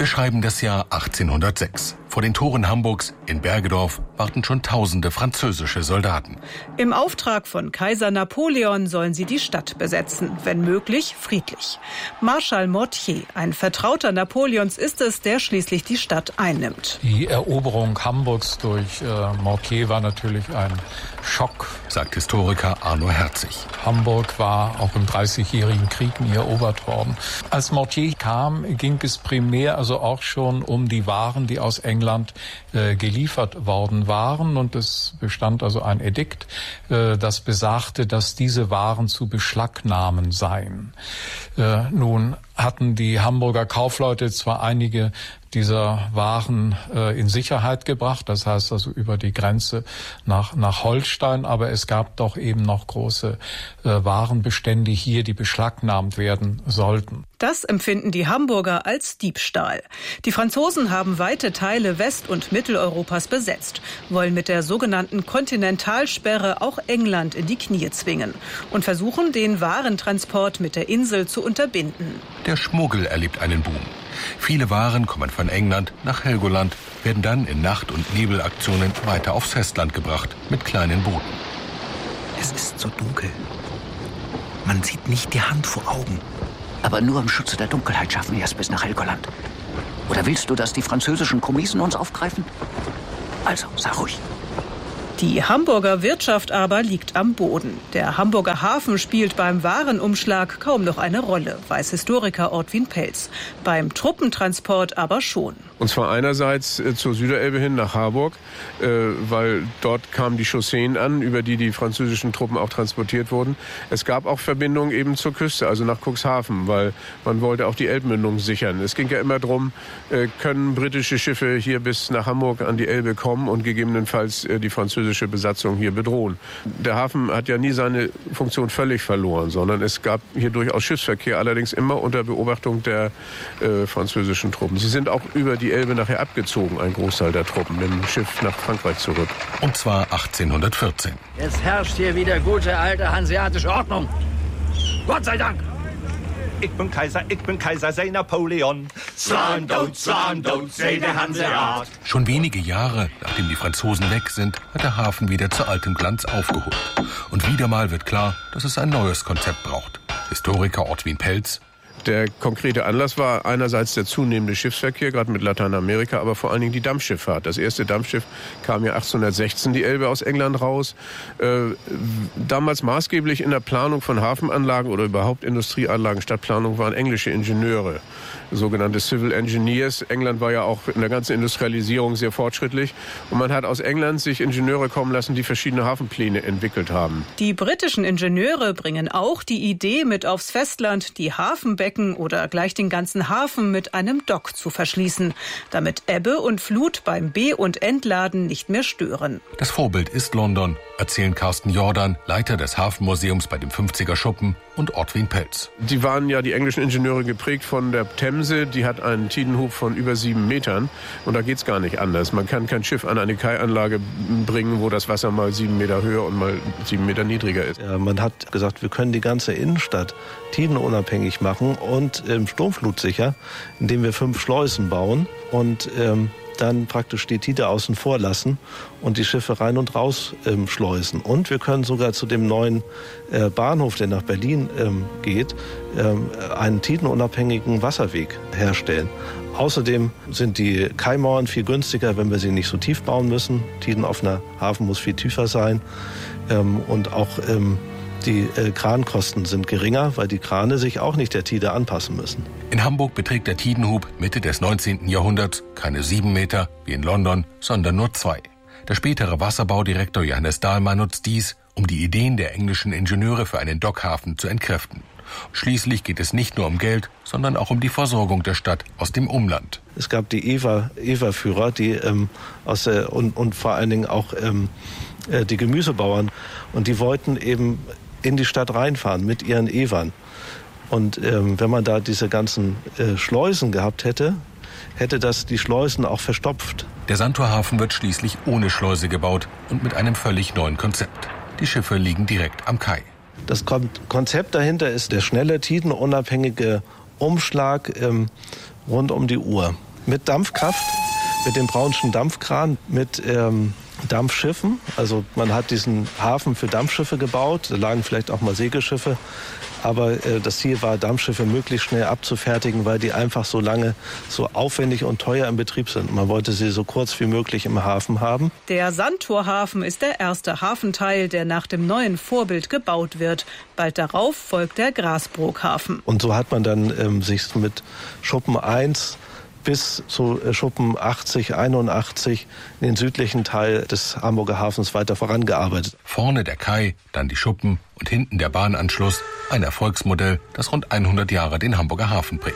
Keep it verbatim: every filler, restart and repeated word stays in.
Wir schreiben das Jahr achtzehnhundertsechs. Vor den Toren Hamburgs in Bergedorf warten schon tausende französische Soldaten. Im Auftrag von Kaiser Napoleon sollen sie die Stadt besetzen, wenn möglich friedlich. Marschall Mortier, ein Vertrauter Napoleons, ist es, der schließlich die Stadt einnimmt. Die Eroberung Hamburgs durch äh, Mortier war natürlich ein Schock, sagt Historiker Arno Herzig. Hamburg war auch im Dreißigjährigen Krieg nie erobert worden. Als Mortier kam, ging es primär also auch schon um die Waren, die aus England äh, geliefert worden waren. Und es bestand also ein Edikt, äh, das besagte, dass diese Waren zu beschlagnahmen seien. Äh, nun hatten die Hamburger Kaufleute zwar einige dieser Waren äh, in Sicherheit gebracht, das heißt also über die Grenze nach, nach Holstein, aber es gab doch eben noch große äh, Warenbestände hier, die beschlagnahmt werden sollten. Das empfinden die Hamburger als Diebstahl. Die Franzosen haben weite Teile West- und Mitteleuropas besetzt, wollen mit der sogenannten Kontinentalsperre auch England in die Knie zwingen und versuchen, den Warentransport mit der Insel zu unterbinden. Der Schmuggel erlebt einen Boom. Viele Waren kommen von England nach Helgoland, werden dann in Nacht- und Nebelaktionen weiter aufs Festland gebracht, mit kleinen Booten. Es ist so dunkel. Man sieht nicht die Hand vor Augen. Aber nur im Schutze der Dunkelheit schaffen wir es bis nach Helgoland. Oder willst du, dass die französischen Komisen uns aufgreifen? Also, sag ruhig. Die Hamburger Wirtschaft aber liegt am Boden. Der Hamburger Hafen spielt beim Warenumschlag kaum noch eine Rolle, weiß Historiker Ortwin Pelz. Beim Truppentransport aber schon. Und zwar einerseits äh, zur Süderelbe hin nach Harburg, äh, weil dort kamen die Chausseen an, über die die französischen Truppen auch transportiert wurden. Es gab auch Verbindungen eben zur Küste, also nach Cuxhaven, weil man wollte auch die Elbmündung sichern. Es ging ja immer darum, äh, können britische Schiffe hier bis nach Hamburg an die Elbe kommen und gegebenenfalls äh, die französische Besatzung hier bedrohen. Der Hafen hat ja nie seine Funktion völlig verloren, sondern es gab hier durchaus Schiffsverkehr, allerdings immer unter Beobachtung der äh, französischen Truppen. Sie sind auch über die Elbe nachher abgezogen, ein Großteil der Truppen, mit dem Schiff nach Frankreich zurück. Und zwar achtzehnhundertvierzehn. Es herrscht hier wieder gute alte hanseatische Ordnung. Gott sei Dank. Ich bin Kaiser, ich bin Kaiser, sei Napoleon. Slandot, Slandot, sei der Hanseat. Schon wenige Jahre, nachdem die Franzosen weg sind, hat der Hafen wieder zu altem Glanz aufgeholt. Und wieder mal wird klar, dass es ein neues Konzept braucht. Historiker Ortwin Pelz. Der konkrete Anlass war einerseits der zunehmende Schiffsverkehr, gerade mit Lateinamerika, aber vor allen Dingen die Dampfschifffahrt. Das erste Dampfschiff kam ja achtzehnhundertsechzehn die Elbe aus England raus. Äh, damals maßgeblich in der Planung von Hafenanlagen oder überhaupt Industrieanlagen, Stadtplanung waren englische Ingenieure, sogenannte Civil Engineers. England war ja auch in der ganzen Industrialisierung sehr fortschrittlich. Und man hat aus England sich Ingenieure kommen lassen, die verschiedene Hafenpläne entwickelt haben. Die britischen Ingenieure bringen auch die Idee mit aufs Festland, die Hafenbecken oder gleich den ganzen Hafen mit einem Dock zu verschließen, damit Ebbe und Flut beim Be- und Entladen nicht mehr stören. Das Vorbild ist London, erzählen Carsten Jordan, Leiter des Hafenmuseums bei dem fünfziger Schuppen, und Ortwin Pelz. Die waren ja, die englischen Ingenieure, geprägt von der Themse. Die hat einen Tidenhub von über sieben Metern. Und da geht's gar nicht anders. Man kann kein Schiff an eine Kaianlage bringen, wo das Wasser mal sieben Meter höher und mal sieben Meter niedriger ist. Ja, man hat gesagt, wir können die ganze Innenstadt tidenunabhängig machen und ähm, sturmflutsicher, indem wir fünf Schleusen bauen und ähm, dann praktisch die Tide außen vor lassen und die Schiffe rein und raus ähm, schleusen. Und wir können sogar zu dem neuen äh, Bahnhof, der nach Berlin ähm, geht, ähm, einen tidenunabhängigen Wasserweg herstellen. Außerdem sind die Kaimauern viel günstiger, wenn wir sie nicht so tief bauen müssen. Tidenoffener Hafen muss viel tiefer sein. Ähm, und auch ähm, die äh, Krankosten sind geringer, weil die Krane sich auch nicht der Tide anpassen müssen. In Hamburg beträgt der Tidenhub Mitte des neunzehnten Jahrhunderts keine sieben Meter wie in London, sondern nur zwei. Der spätere Wasserbaudirektor Johannes Dahlmann nutzt dies, um die Ideen der englischen Ingenieure für einen Dockhafen zu entkräften. Schließlich geht es nicht nur um Geld, sondern auch um die Versorgung der Stadt aus dem Umland. Es gab die Ewa, Ewa-Führer, die ähm, aus der, und, und vor allen Dingen auch ähm, äh, die Gemüsebauern. Und die wollten eben in die Stadt reinfahren mit ihren Ewern. Und ähm, wenn man da diese ganzen äh, Schleusen gehabt hätte, hätte das die Schleusen auch verstopft. Der Sandtorhafen wird schließlich ohne Schleuse gebaut und mit einem völlig neuen Konzept. Die Schiffe liegen direkt am Kai. Das Konzept dahinter ist der schnelle, tidenunabhängige Umschlag ähm, rund um die Uhr. mit Dampfkraft, mit dem Braunschen Dampfkran, mit ähm, Dampfschiffen. Also man hat diesen Hafen für Dampfschiffe gebaut, da lagen vielleicht auch mal Segelschiffe. Aber äh, das Ziel war, Dampfschiffe möglichst schnell abzufertigen, weil die einfach so lange so aufwendig und teuer im Betrieb sind. Man wollte sie so kurz wie möglich im Hafen haben. Der Sandtorhafen ist der erste Hafenteil, der nach dem neuen Vorbild gebaut wird. Bald darauf folgt der Grasbrookhafen. Und so hat man dann ähm, sich mit Schuppen eins bis zu Schuppen achtzig, einundachtzig in den südlichen Teil des Hamburger Hafens weiter vorangearbeitet. Vorne der Kai, dann die Schuppen und hinten der Bahnanschluss. Ein Erfolgsmodell, das rund hundert Jahre den Hamburger Hafen prägt.